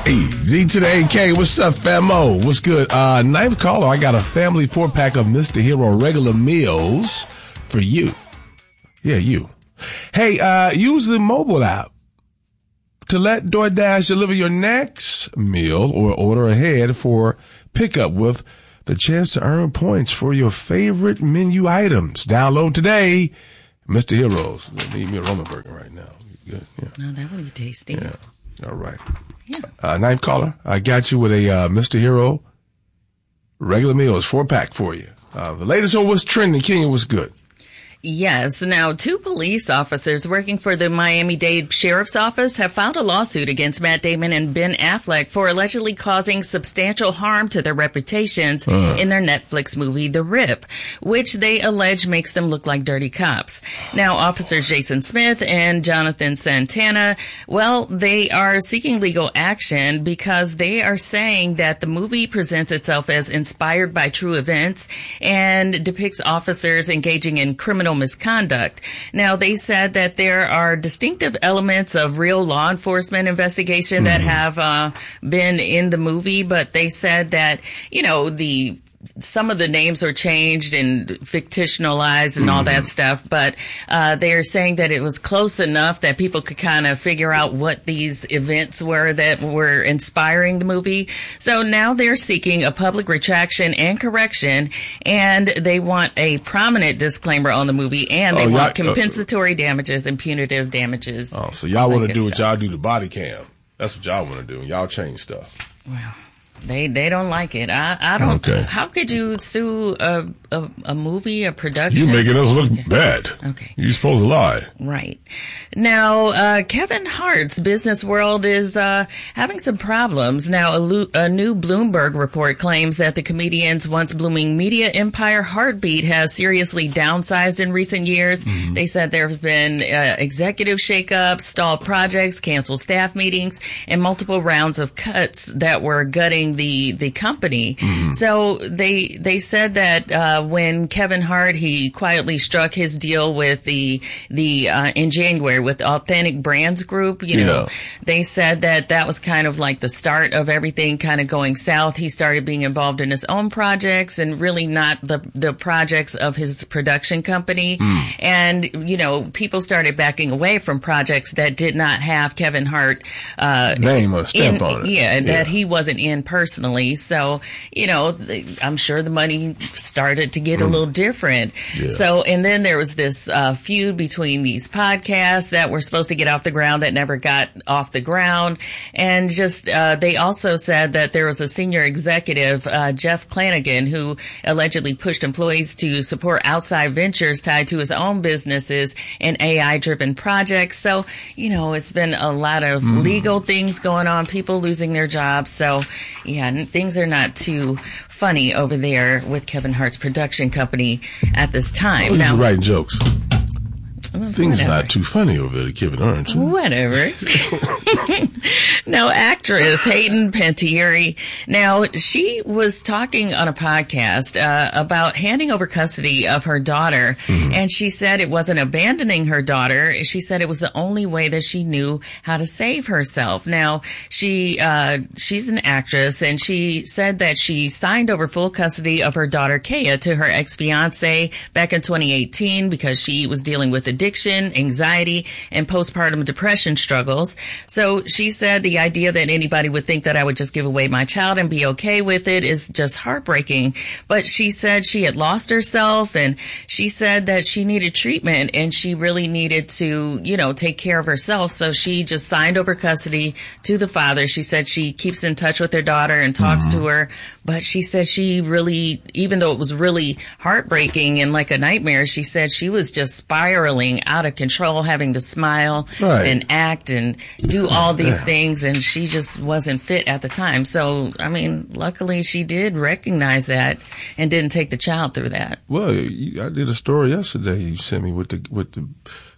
Hey, Z to the AK. What's up, famo? What's good? Ninth caller, I got a family 4-pack of Mr. Hero regular meals for you. Yeah, you. Hey, use the mobile app to let DoorDash deliver your next meal or order ahead for pickup with the chance to earn points for your favorite menu items. Download today. Mr. Heroes. Need me a Roman burger right now. Good. Yeah. Oh, that would be tasty. Yeah. All right. Yeah. Ninth caller, I got you with a Mr. Hero regular meals 4-pack for you. The latest on what's trending. Kenya, what's good? Yes. Now, 2 police officers working for the Miami-Dade Sheriff's Office have filed a lawsuit against Matt Damon and Ben Affleck for allegedly causing substantial harm to their reputations in their Netflix movie, The Rip, which they allege makes them look like dirty cops. Now, officers Jason Smith and Jonathan Santana, well, they are seeking legal action because they are saying that the movie presents itself as inspired by true events and depicts officers engaging in criminal misconduct. Now, they said that there are distinctive elements of real law enforcement investigation that have been in the movie, but they said that, you know, some of the names are changed and fictionalized and all that stuff, but they are saying that it was close enough that people could kind of figure out what these events were that were inspiring the movie. So now they're seeking a public retraction and correction, and they want a prominent disclaimer on the movie, and they want compensatory damages and punitive damages. Oh, so y'all want to do what y'all do to body cam. That's what y'all want to do. Y'all change stuff. Well, they don't like it. I don't. Okay. How could you sue a movie, a production? You're making us look bad. Okay. You're supposed to lie. Right. Now, Kevin Hart's business world is having some problems. Now, a new Bloomberg report claims that the comedian's once blooming media empire Heartbeat has seriously downsized in recent years. They said there have been executive shakeups, stalled projects, canceled staff meetings, and multiple rounds of cuts that were gutting the company. So they said that when Kevin Hart, he quietly struck his deal with the in January with Authentic Brands Group, you know, they said that was kind of like the start of everything kind of going south. He started being involved in his own projects and really not the projects of his production company. And, you know, people started backing away from projects that did not have Kevin Hart name or stamp on it. Yeah, that he wasn't in personally. So, you know, I'm sure the money started to get a little different. So, and then there was this feud between these podcasts that were supposed to get off the ground that never got off the ground. And just, they also said that there was a senior executive, Jeff Flanagan, who allegedly pushed employees to support outside ventures tied to his own businesses and AI-driven projects. So, you know, it's been a lot of legal things going on, people losing their jobs. So, yeah, things are not too funny over there with Kevin Hart's production company at this time. He's writing jokes. Things whatever. not too funny over there to Kevin Hart. Whatever. Now, actress Hayden Panettiere. Now, she was talking on a podcast about handing over custody of her daughter, and she said it wasn't abandoning her daughter. She said it was the only way that she knew how to save herself. Now, she's an actress, and she said that she signed over full custody of her daughter Kaya to her ex-fiance back in 2018 because she was dealing with addiction, anxiety, and postpartum depression struggles. So she said the idea that anybody would think that I would just give away my child and be okay with it is just heartbreaking. But she said she had lost herself, and she said that she needed treatment and she really needed to, you know, take care of herself. So she just signed over custody to the father. She said she keeps in touch with her daughter and talks to her, but she said she really, even though it was really heartbreaking and like a nightmare, she said she was just spiraling out of control, having to smile and act and do all these things, and she just wasn't fit at the time. So, I mean, luckily she did recognize that and didn't take the child through that. Well, I did a story yesterday you sent me with the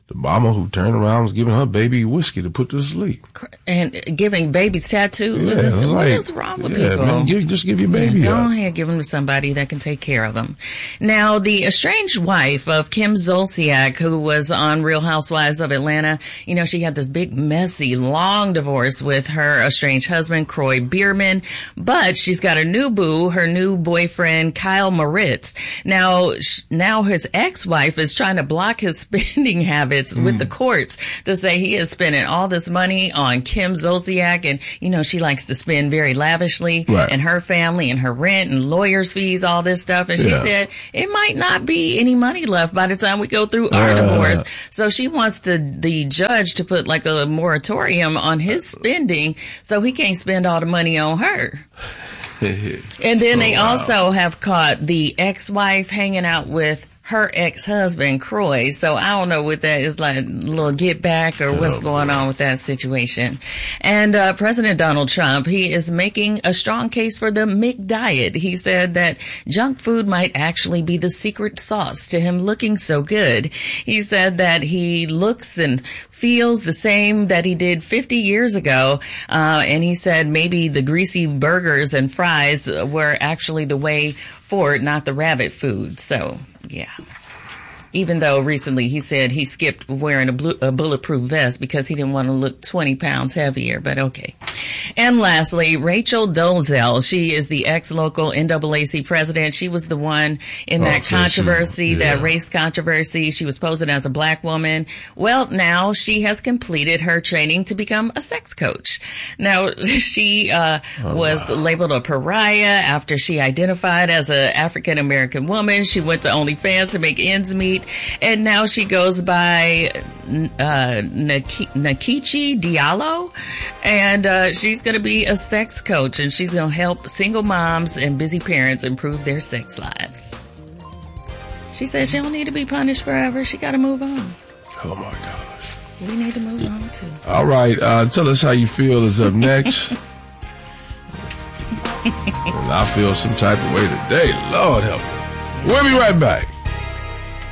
The mama who turned around was giving her baby whiskey to put to sleep. And giving babies tattoos. Yeah, What is wrong with people? Man, just give your baby Go up. ahead, give them to somebody that can take care of them. Now, the estranged wife of Kim Zolciak, who was on Real Housewives of Atlanta, you know, she had this big, messy, long divorce with her estranged husband, Croy Bierman, but she's got a new boo, her new boyfriend, Kyle Moritz. Now his ex-wife is trying to block his spending habits with the courts to say he is spending all this money on Kim Zolciak, and you know she likes to spend very lavishly, right, and her family and her rent and lawyers' fees, all this stuff. And she said it might not be any money left by the time we go through our divorce. So she wants the judge to put like a moratorium on his spending so he can't spend all the money on her. And then they also have caught the ex-wife hanging out with her ex-husband, Croy. So I don't know what that is, like a little get back or what's going on with that situation. And President Donald Trump, he is making a strong case for the McDiet. He said that junk food might actually be the secret sauce to him looking so good. He said that he looks and feels the same that he did 50 years ago. And he said maybe the greasy burgers and fries were actually the way forward, not the rabbit food. So, yeah. Even though recently he said he skipped wearing a bulletproof vest because he didn't want to look 20 pounds heavier, but okay. And lastly, Rachel Dolezal. She is the ex-local NAACP president. She was the one in that controversy, that race controversy. She was posing as a black woman. Well, now she has completed her training to become a sex coach. Now, she was labeled a pariah after she identified as an African-American woman. She went to OnlyFans to make ends meet. And now she goes by Nakichi Diallo, and she's going to be a sex coach, and she's going to help single moms and busy parents improve their sex lives. She says she don't need to be punished forever. She got to move on. Oh, my gosh. We need to move on, too. All right. Tell us how you feel is up next. And I feel some type of way today. Lord help me. We'll be right back.